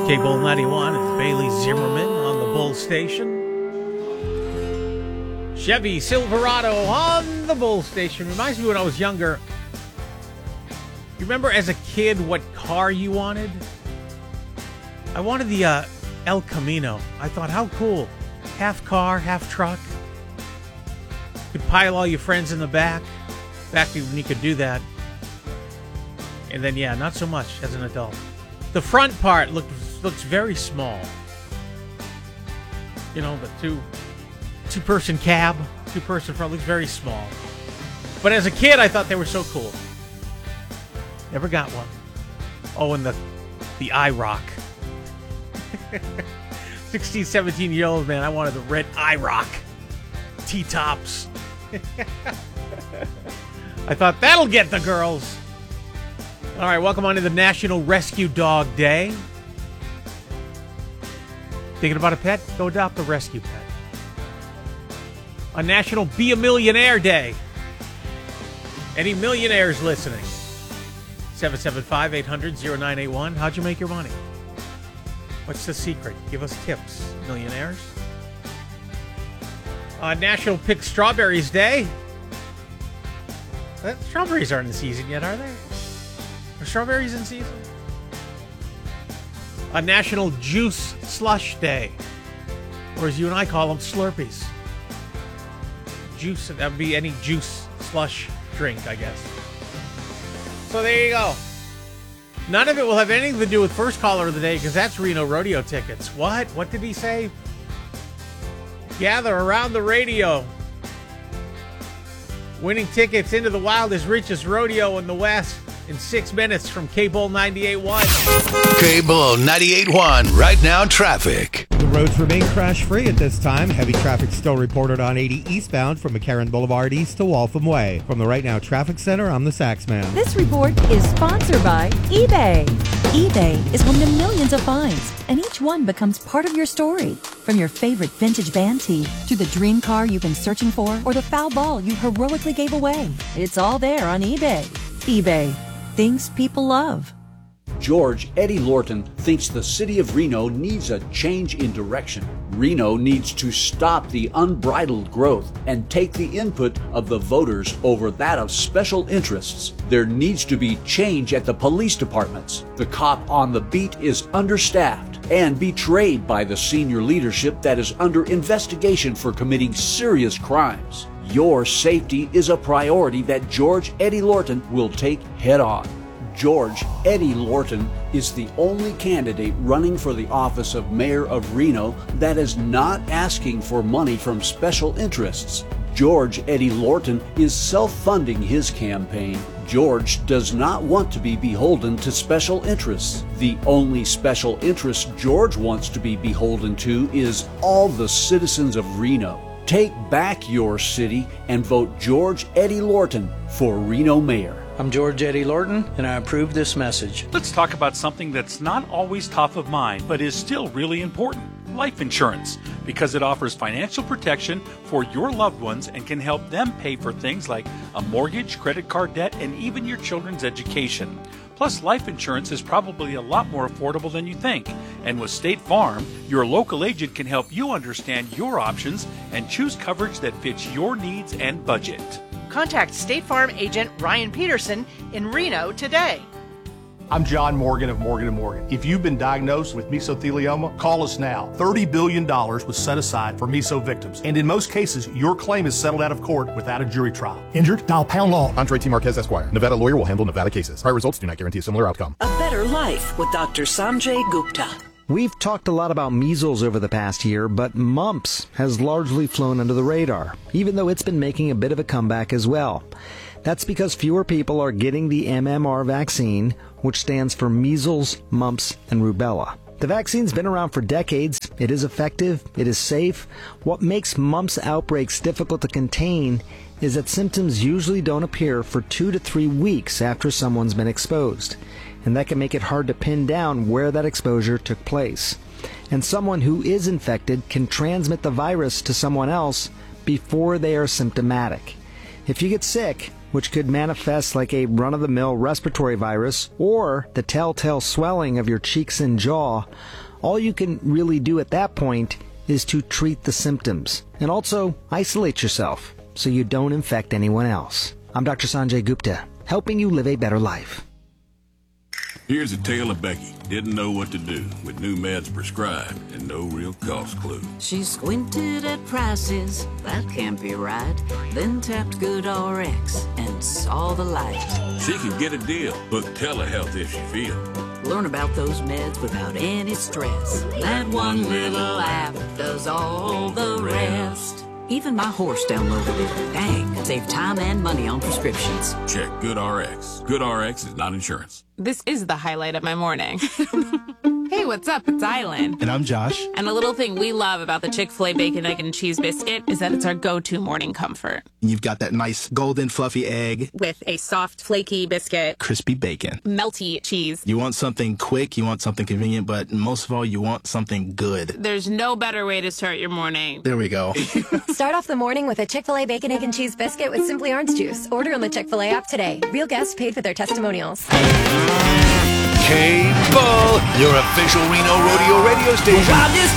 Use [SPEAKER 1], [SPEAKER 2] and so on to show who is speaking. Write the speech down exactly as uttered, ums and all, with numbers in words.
[SPEAKER 1] K-Bull ninety-one, it's Bailey Zimmerman on the Bull Station. Chevy Silverado on the Bull Station. Reminds me when I was younger. You remember as a kid what car you wanted? I wanted the uh, El Camino. I thought, how cool. Half car, half truck. You could pile all your friends in the back. Back when you could do that. And then, yeah, not so much as an adult. The front part looks looks very small. You know, the two two person cab, two person front looks very small. But as a kid, I thought they were so cool. Never got one. Oh, and the the I-Rock. sixteen, seventeen year old man, I wanted the red I-Rock. T-tops. I thought that'll get the girls. All right, welcome on to the National Rescue Dog Day. Thinking about a pet? Go adopt a rescue pet. On National Be a Millionaire Day. Any millionaires listening? seven seven five, eight hundred, oh nine eight one. How'd you make your money? What's the secret? Give us tips, millionaires. On National Pick Strawberries Day. Uh, strawberries aren't in season yet, are they? Are strawberries in season? A National Juice Slush Day. Or as you and I call them, Slurpees. Juice, that would be any juice slush drink, I guess. So there you go. None of it will have anything to do with first caller of the day, because that's Reno Rodeo tickets. What? What did he say? Gather around the radio. Winning tickets into the wildest, richest rodeo in the West. In six minutes from K-Bull ninety-eight point one.
[SPEAKER 2] K-Bull ninety-eight point one, right now traffic.
[SPEAKER 3] The roads remain crash-free at this time. Heavy traffic still reported on eighty eastbound from McCarran Boulevard east to Waltham Way. From the Right Now Traffic Center, I'm the Saxman.
[SPEAKER 4] This report is sponsored by eBay. eBay is home to millions of finds, and each one becomes part of your story. From your favorite vintage band tee to the dream car you've been searching for or the foul ball you heroically gave away. It's all there on eBay. eBay. Things people love.
[SPEAKER 5] George Eddie Lorton thinks the city of Reno needs a change in direction. Reno needs to stop the unbridled growth and take the input of the voters over that of special interests. There needs to be change at the police departments. The cop on the beat is understaffed and betrayed by the senior leadership that is under investigation for committing serious crimes. Your safety is a priority that George Eddie Lorton will take head on. George Eddie Lorton is the only candidate running for the office of mayor of Reno that is not asking for money from special interests. George Eddie Lorton is self-funding his campaign. George does not want to be beholden to special interests. The only special interest George wants to be beholden to is all the citizens of Reno. Take back your city and vote George Eddie Lorton for Reno mayor.
[SPEAKER 6] I'm George Eddie Lorton, and I approve this message.
[SPEAKER 7] Let's talk about something that's not always top of mind, but is still really important. Life insurance, because it offers financial protection for your loved ones and can help them pay for things like a mortgage, credit card debt, and even your children's education. Plus, life insurance is probably a lot more affordable than you think. And with State Farm, your local agent can help you understand your options and choose coverage that fits your needs and budget.
[SPEAKER 8] Contact State Farm agent Ryan Peterson in Reno today.
[SPEAKER 9] I'm John Morgan of Morgan and Morgan. If you've been diagnosed with mesothelioma, call us now. thirty billion dollars was set aside for meso victims. And in most cases, your claim is settled out of court without a jury trial. Injured? Dial pound law.
[SPEAKER 10] Andre T. Marquez, Esquire. Nevada lawyer will handle Nevada cases. Prior results do not guarantee a similar outcome.
[SPEAKER 11] A better life with Doctor Sanjay Gupta.
[SPEAKER 12] We've talked a lot about measles over the past year, but mumps has largely flown under the radar, even though it's been making a bit of a comeback as well. That's because fewer people are getting the M M R vaccine, which stands for measles, mumps, and rubella. The vaccine's been around for decades. It is effective. It is safe. What makes mumps outbreaks difficult to contain is that symptoms usually don't appear for two to three weeks after someone's been exposed. And that can make it hard to pin down where that exposure took place. And someone who is infected can transmit the virus to someone else before they are symptomatic. If you get sick, which could manifest like a run-of-the-mill respiratory virus or the telltale swelling of your cheeks and jaw, all you can really do at that point is to treat the symptoms and also isolate yourself so you don't infect anyone else. I'm Doctor Sanjay Gupta, helping you live a better life.
[SPEAKER 13] Here's a tale of Becky. Didn't know what to do with new meds prescribed and no real cost clue.
[SPEAKER 14] She squinted at prices, that can't be right. Then tapped GoodRx and saw the light.
[SPEAKER 13] She could get a deal. Book telehealth if she feels.
[SPEAKER 14] Learn about those meds without any stress. That one little app does all the rest. Even my horse downloaded it. Dang, save time and money on prescriptions.
[SPEAKER 13] Check GoodRx. GoodRx is not insurance.
[SPEAKER 15] This is the highlight of my morning. Hey, what's up? It's Island.
[SPEAKER 16] And I'm Josh.
[SPEAKER 15] And a little thing we love about the Chick-fil-A Bacon, Egg, and Cheese Biscuit is that it's our go-to morning comfort.
[SPEAKER 16] You've got that nice golden fluffy egg.
[SPEAKER 15] With a soft, flaky biscuit.
[SPEAKER 16] Crispy bacon.
[SPEAKER 15] Melty cheese.
[SPEAKER 16] You want something quick, you want something convenient, but most of all, you want something good.
[SPEAKER 15] There's no better way to start your morning.
[SPEAKER 16] There we go.
[SPEAKER 17] Start off the morning with a Chick-fil-A Bacon, Egg, and Cheese Biscuit with Simply Orange Juice. Order on the Chick-fil-A app today. Real guests paid for their testimonials.
[SPEAKER 2] Cable, your official Reno Rodeo radio station.
[SPEAKER 18] Drive this